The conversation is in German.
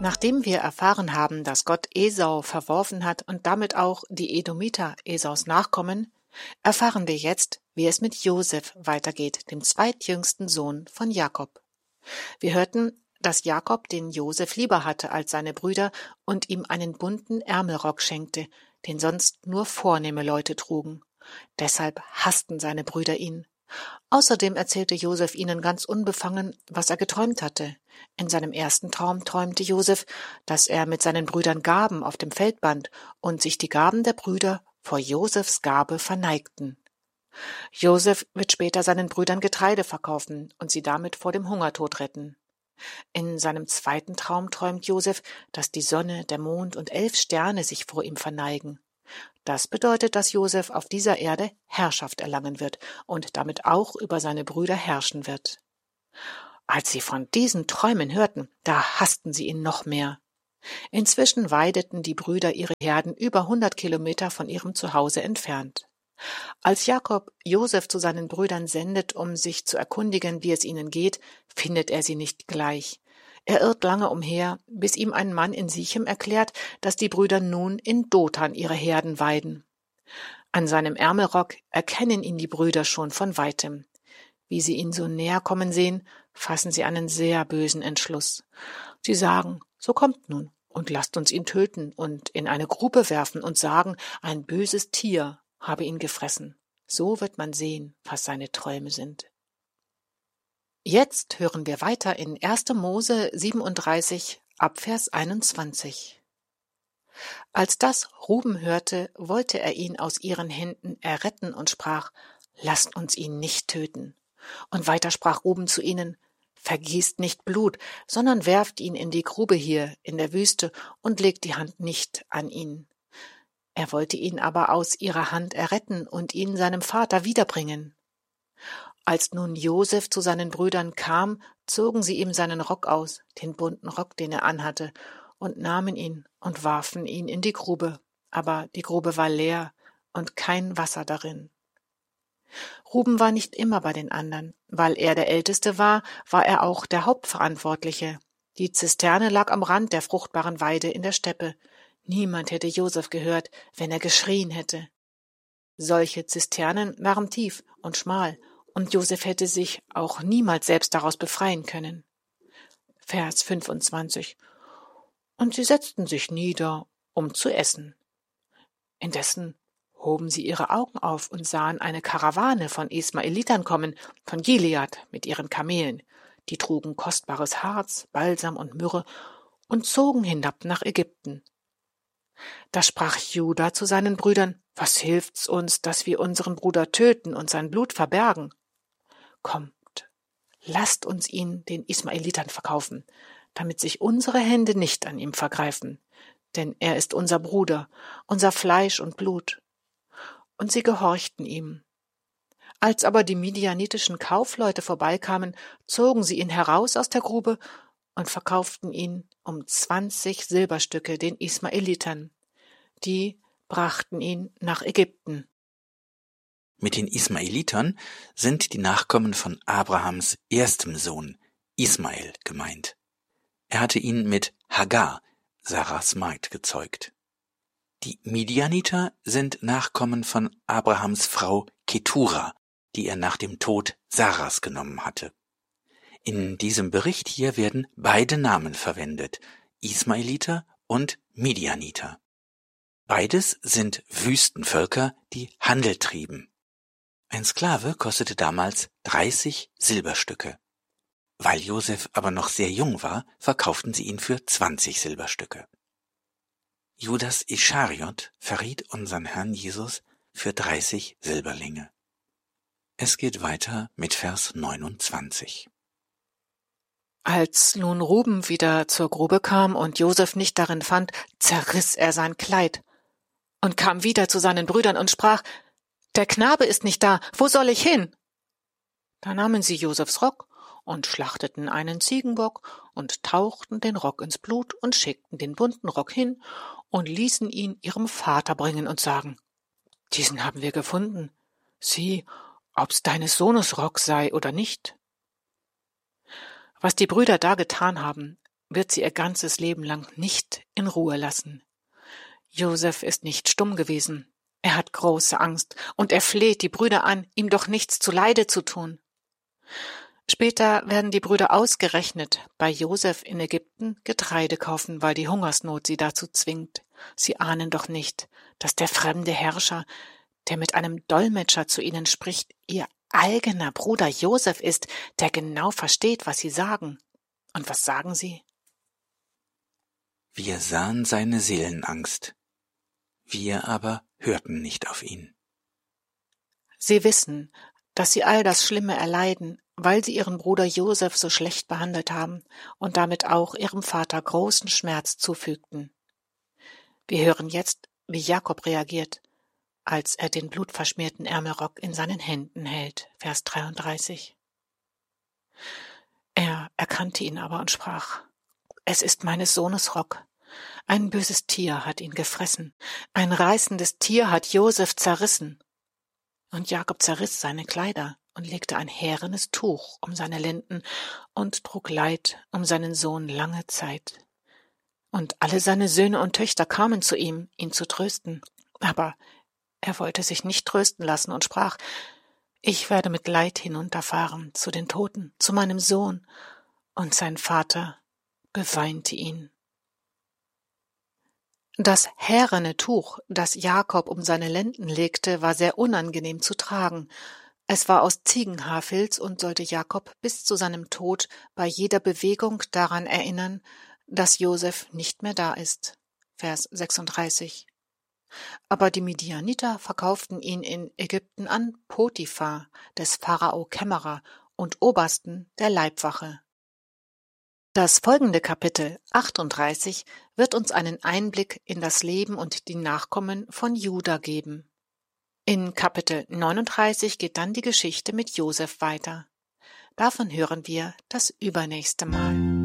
Nachdem wir erfahren haben, dass Gott Esau verworfen hat und damit auch die Edomiter, Esaus Nachkommen, erfahren wir jetzt, wie es mit Josef weitergeht, dem zweitjüngsten Sohn von Jakob. Wir hörten, dass Jakob den Josef lieber hatte als seine Brüder und ihm einen bunten Ärmelrock schenkte, den sonst nur vornehme Leute trugen. Deshalb hassten seine Brüder ihn. Außerdem erzählte Josef ihnen ganz unbefangen, was er geträumt hatte. In seinem ersten Traum träumte Josef, dass er mit seinen Brüdern Gaben auf dem Feld band und sich die Gaben der Brüder vor Josefs Gabe verneigten. Josef wird später seinen Brüdern Getreide verkaufen und sie damit vor dem Hungertod retten. In seinem zweiten Traum träumt Josef, dass die Sonne, der Mond und 11 Sterne sich vor ihm verneigen. Das bedeutet, dass Josef auf dieser Erde Herrschaft erlangen wird und damit auch über seine Brüder herrschen wird. Als sie von diesen Träumen hörten, da hassten sie ihn noch mehr. Inzwischen weideten die Brüder ihre Herden über 100 Kilometer von ihrem Zuhause entfernt. Als Jakob Josef zu seinen Brüdern sendet, um sich zu erkundigen, wie es ihnen geht, findet er sie nicht gleich. Er irrt lange umher, bis ihm ein Mann in Sichem erklärt, dass die Brüder nun in Dothan ihre Herden weiden. An seinem Ärmelrock erkennen ihn die Brüder schon von weitem. Wie sie ihn so näher kommen sehen, fassen sie einen sehr bösen Entschluss. Sie sagen, so kommt nun und lasst uns ihn töten und in eine Grube werfen und sagen, ein böses Tier habe ihn gefressen. So wird man sehen, was seine Träume sind. Jetzt hören wir weiter in 1. Mose 37 ab Vers 21. Als das Ruben hörte, wollte er ihn aus ihren Händen erretten und sprach, lasst uns ihn nicht töten. Und weiter sprach Ruben zu ihnen, vergießt nicht Blut, sondern werft ihn in die Grube hier in der Wüste und legt die Hand nicht an ihn. Er wollte ihn aber aus ihrer Hand erretten und ihn seinem Vater wiederbringen. Als nun Josef zu seinen Brüdern kam, zogen sie ihm seinen Rock aus, den bunten Rock, den er anhatte, und nahmen ihn und warfen ihn in die Grube. Aber die Grube war leer und kein Wasser darin. Ruben war nicht immer bei den anderen. Weil er der Älteste war, war er auch der Hauptverantwortliche. Die Zisterne lag am Rand der fruchtbaren Weide in der Steppe. Niemand hätte Josef gehört, wenn er geschrien hätte. Solche Zisternen waren tief und schmal, und Josef hätte sich auch niemals selbst daraus befreien können. Vers 25. Und sie setzten sich nieder, um zu essen. Indessen hoben sie ihre Augen auf und sahen eine Karawane von Ismaelitern kommen, von Gilead mit ihren Kamelen. Die trugen kostbares Harz, Balsam und Myrrhe und zogen hinab nach Ägypten. Da sprach Juda zu seinen Brüdern, was hilft's uns, dass wir unseren Bruder töten und sein Blut verbergen? Kommt, lasst uns ihn den Ismaelitern verkaufen, damit sich unsere Hände nicht an ihm vergreifen, denn er ist unser Bruder, unser Fleisch und Blut. Und sie gehorchten ihm. Als aber die midianitischen Kaufleute vorbeikamen, zogen sie ihn heraus aus der Grube und verkauften ihn um 20 Silberstücke den Ismaelitern. Die brachten ihn nach Ägypten. Mit den Ismaelitern sind die Nachkommen von Abrahams erstem Sohn, Ismael, gemeint. Er hatte ihn mit Hagar, Sarahs Magd, gezeugt. Die Midianiter sind Nachkommen von Abrahams Frau Ketura, die er nach dem Tod Sarahs genommen hatte. In diesem Bericht hier werden beide Namen verwendet, Ismaeliter und Midianiter. Beides sind Wüstenvölker, die Handel trieben. Ein Sklave kostete damals 30 Silberstücke. Weil Josef aber noch sehr jung war, verkauften sie ihn für 20 Silberstücke. Judas Ischariot verriet unseren Herrn Jesus für 30 Silberlinge. Es geht weiter mit Vers 29. Als nun Ruben wieder zur Grube kam und Josef nicht darin fand, zerriss er sein Kleid und kam wieder zu seinen Brüdern und sprach, der Knabe ist nicht da, wo soll ich hin? Da nahmen sie Josefs Rock und schlachteten einen Ziegenbock und tauchten den Rock ins Blut und schickten den bunten Rock hin und ließen ihn ihrem Vater bringen und sagen, diesen haben wir gefunden, sieh, ob's deines Sohnes Rock sei oder nicht. Was die Brüder da getan haben, wird sie ihr ganzes Leben lang nicht in Ruhe lassen. Josef ist nicht stumm gewesen. Er hat große Angst und er fleht die Brüder an, ihm doch nichts zuleide zu tun. Später werden die Brüder ausgerechnet bei Josef in Ägypten Getreide kaufen, weil die Hungersnot sie dazu zwingt. Sie ahnen doch nicht, dass der fremde Herrscher, der mit einem Dolmetscher zu ihnen spricht, ihr eigener Bruder Josef ist, der genau versteht, was sie sagen. Und was sagen sie? Wir sahen seine Seelenangst. Wir aber hörten nicht auf ihn. Sie wissen, dass sie all das Schlimme erleiden, weil sie ihren Bruder Josef so schlecht behandelt haben und damit auch ihrem Vater großen Schmerz zufügten. Wir hören jetzt, wie Jakob reagiert, als er den blutverschmierten Ärmelrock in seinen Händen hält, Vers 33. Er erkannte ihn aber und sprach: Es ist meines Sohnes Rock. Ein böses Tier hat ihn gefressen, ein reißendes Tier hat Josef zerrissen. Und Jakob zerriss seine Kleider und legte ein härenes Tuch um seine Lenden und trug Leid um seinen Sohn lange Zeit. Und alle seine Söhne und Töchter kamen zu ihm, ihn zu trösten. Aber er wollte sich nicht trösten lassen und sprach: Ich werde mit Leid hinunterfahren zu den Toten, zu meinem Sohn. Und sein Vater beweinte ihn. Das härene Tuch, das Jakob um seine Lenden legte, war sehr unangenehm zu tragen. Es war aus Ziegenhaarfilz und sollte Jakob bis zu seinem Tod bei jeder Bewegung daran erinnern, dass Josef nicht mehr da ist. Vers 36. Aber die Midianiter verkauften ihn in Ägypten an Potiphar, des Pharao Kämmerer und Obersten der Leibwache. Das folgende Kapitel 38 wird uns einen Einblick in das Leben und die Nachkommen von Juda geben. In Kapitel 39 geht dann die Geschichte mit Josef weiter. Davon hören wir das übernächste Mal.